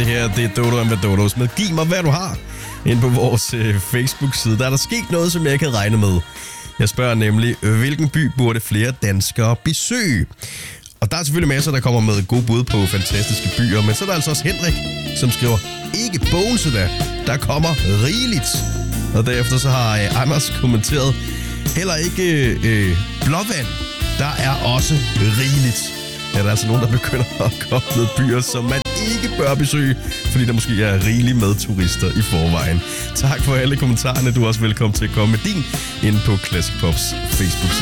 Det her, det er Dodo og Madodo med Giv mig, hvad du har. Ind på vores Facebook-side, der er der sket noget, som jeg ikke havde regnet med. Jeg spørger nemlig, hvilken by burde flere danskere besøge? Og der er selvfølgelig masser, der kommer med gode bud på fantastiske byer, men så er der altså også Henrik, som skriver, ikke Bogense da, der kommer rigeligt. Og derefter så har Anders kommenteret, heller ikke Blåvand, der er også rigeligt. Ja, der er altså nogen, der begynder at komme med byer, som man ikke bør besøge, fordi der måske er rigeligt med turister i forvejen. Tak for alle kommentarerne. Du er også velkommen til at komme med din inde på Classic Pops Facebook-side.